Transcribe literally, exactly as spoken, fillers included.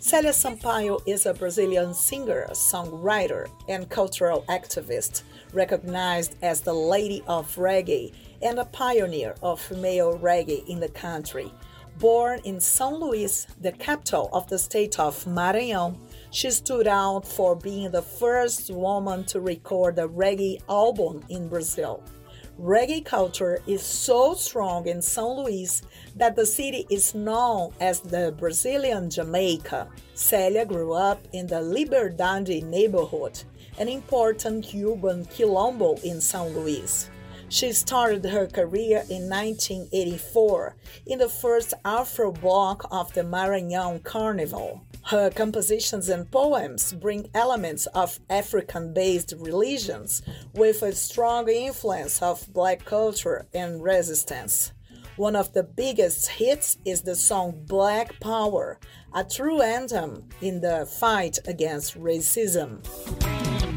Célia Sampaio is a Brazilian singer, songwriter, and cultural activist, recognized as the Lady of Reggae and a pioneer of female reggae in the country. Born in São Luís, the capital of the state of Maranhão, she stood out for being the first woman to record a reggae album in Brazil. Reggae culture is so strong in São Luís that the city is known as the Brazilian Jamaica. Célia grew up in the Liberdade neighborhood, an important urban quilombo in São Luís. She started her career in nineteen eighty-four in the first Afro block of the Maranhão Carnival. Her compositions and poems bring elements of African-based religions with a strong influence of Black culture and resistance. One of the biggest hits is the song Black Power, a true anthem in the fight against racism.